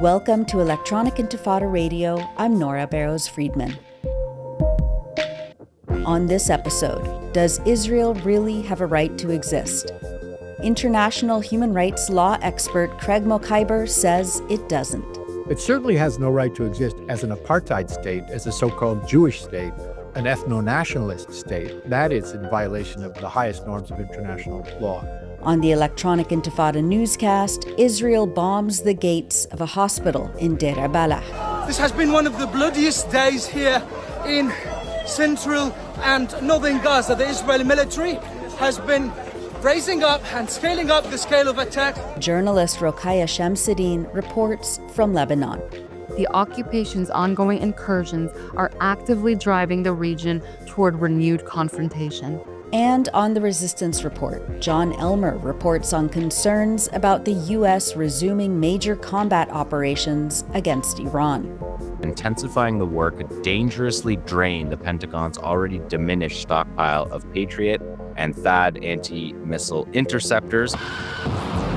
Welcome to Electronic Intifada Radio. I'm Nora Barrows-Friedman. On this episode, does Israel really have a right to exist? International human rights law expert Craig Mokhiber says it doesn't. It certainly has no right to exist as an apartheid state, as a so-called Jewish state, an ethno-nationalist state. That is in violation of the highest norms of international law. On the Electronic Intifada newscast, Israel bombs the gates of a hospital in Deir al-Balah. This has been one of the bloodiest days here in central and northern Gaza. The Israeli military has been raising up and scaling up the scale of attack. Journalist Rokhaya Shamsuddin reports from Lebanon. The occupation's ongoing incursions are actively driving the region toward renewed confrontation. And on the Resistance Report, John Elmer reports on concerns about the U.S. resuming major combat operations against Iran. Intensifying the work could dangerously drain the Pentagon's already diminished stockpile of Patriot and THAAD anti-missile interceptors.